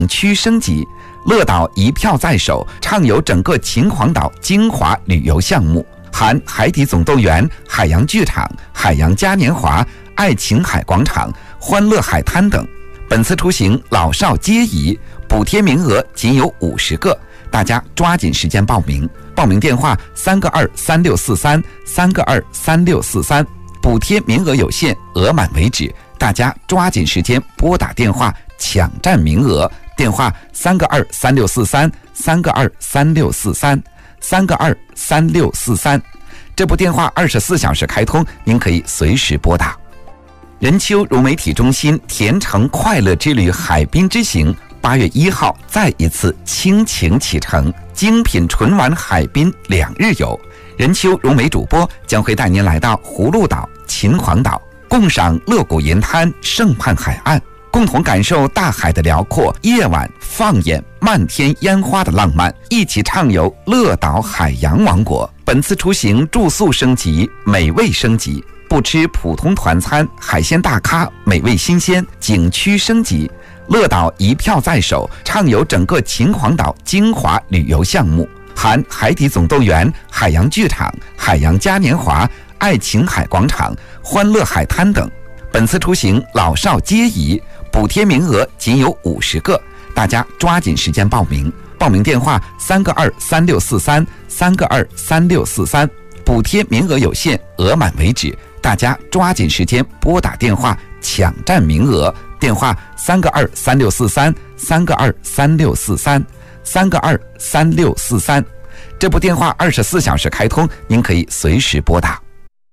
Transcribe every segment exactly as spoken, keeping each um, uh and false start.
区升级，乐岛一票在手，畅游整个秦皇岛精华旅游项目，含海底总动员、海洋剧场、海洋嘉年华、爱琴海广场、欢乐海滩等。本次出行老少皆宜，补贴名额仅有五十个，大家抓紧时间报名。报名电话三个二三六四三三个二三六四三，补贴名额有限，额满为止，大家抓紧时间拨打电话抢占名额。电话三个二三六四三三个二三六四三三个二三六四三。这部电话二十四小时开通，您可以随时拨打。任丘融媒体中心甜橙快乐之旅海滨之行八月一号再一次倾情启程，精品纯玩海滨两日游。任丘融媒主播将会带您来到葫芦岛、秦皇岛，共赏乐谷银滩、盛畔海岸，共同感受大海的辽阔，夜晚放眼漫天烟花的浪漫，一起畅游乐岛海洋王国。本次出行住宿升级，美味升级，不吃普通团餐，海鲜大咖，美味新鲜，景区升级，乐岛一票在手，畅游整个秦皇岛精华旅游项目，含海底总动员、海洋剧场、海洋嘉年华、爱琴海广场、欢乐海滩等。本次出行老少皆宜，补贴名额仅有五十个，大家抓紧时间报名。报名电话三个二三六四三三个二三六四三，补贴名额有限，额满为止，大家抓紧时间拨打电话抢占名额。电话三个二三六四三三个二三六四三三个二三六四三。这部电话二十四小时开通，您可以随时拨打。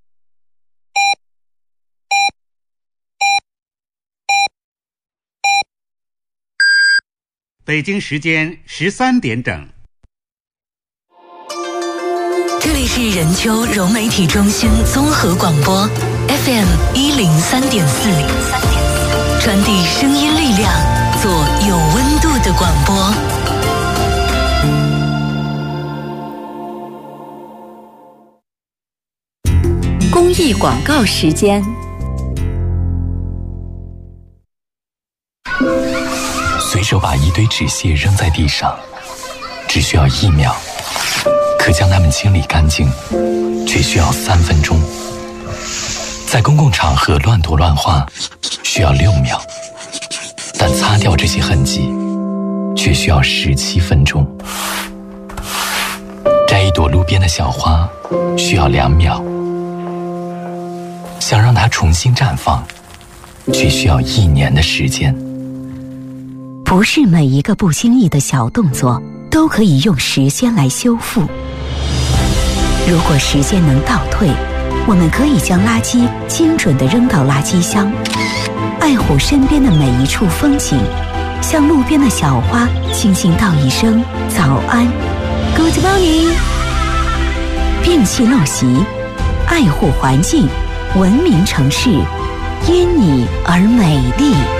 北京时间十三点整。 这里是任丘融媒体中心综合广播 F M 一零三点四，传递声音力量，做有温度的广播。 公益广告时间。 随手把一堆纸屑扔在地上，只需要一秒，可将它们清理干净，却需要三分钟。在公共场合乱涂乱画，需要六秒，但擦掉这些痕迹，却需要十七分钟。摘一朵路边的小花，需要两秒，想让它重新绽放，却需要一年的时间。 不是每一个不经意的小动作都可以用时间来修复。如果时间能倒退，我们可以将垃圾精准地扔到垃圾箱，爱护身边的每一处风景，向路边的小花轻轻道一声早安 Good morning。 摒弃陋习，爱护环境，文明城市因你而美丽。